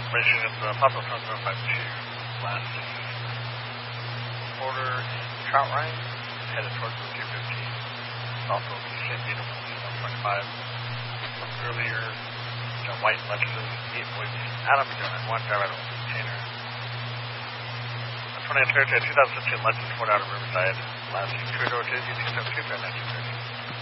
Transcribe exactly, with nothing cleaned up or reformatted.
Racing at the Papa Front zero five two, last quarter in Trout Ryan, headed towards the two fifteen. Also the same beat of one twenty-five. Earlier, John White, Lexus, eight boys, Adam, John at one, drive out of the container. twenty-eight Territory, two thousand fifteen Lexus, Ford out of Riverside. Last two door, two seven two, nineteen thirty.